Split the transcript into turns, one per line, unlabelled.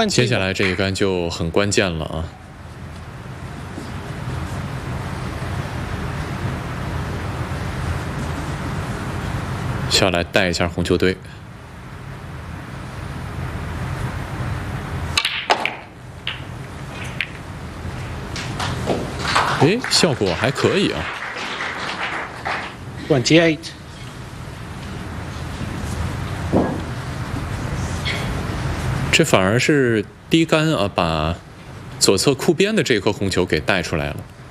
接下来这一杆就很关键了啊！需要来带一下红球队。哎，效果还可以啊。
28.
这反而是低杆啊，把左侧库边的这颗红球给带出来了。